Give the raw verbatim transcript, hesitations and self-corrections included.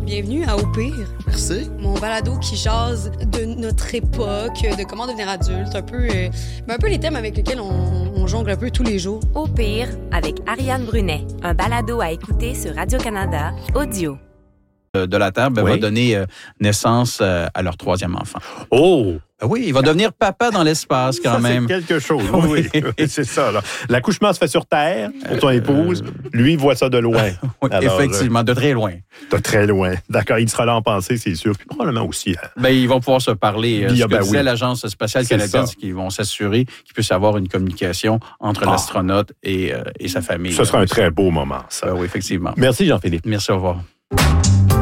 Bienvenue à Au pire. Merci. Mon balado qui jase de notre époque, de comment devenir adulte, un peu, euh, un peu les thèmes avec lesquels on, on jongle un peu tous les jours. Au pire, avec Ariane Brunet, un balado à écouter sur Radio-Canada, audio. De la Terre, ben, oui. va donner euh, naissance euh, à leur troisième enfant. Oh! Ben oui, il va devenir papa dans l'espace quand ça, même. C'est quelque chose, oui, oui. C'est ça. Là. L'accouchement se fait sur Terre pour ton épouse. Euh... Lui, il voit ça de loin. Oui, alors, effectivement, euh, de très loin. De très loin. D'accord, il sera là en pensée, c'est sûr. Puis probablement aussi. Hein. Ben, ils vont pouvoir se parler. Via, ce que ben, disait oui. l'Agence spatiale canadienne, c'est qu'ils vont s'assurer qu'il puisse y avoir une communication entre ah. l'astronaute et, euh, et sa famille. Ce sera un très beau moment, ça. Ben, oui, effectivement. Merci, Jean-Philippe. Merci, au revoir.